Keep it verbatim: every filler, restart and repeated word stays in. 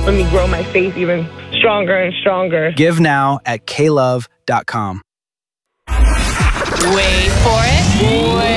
helping me grow my faith even stronger and stronger. Give now at k love dot com. Wait for it. Wait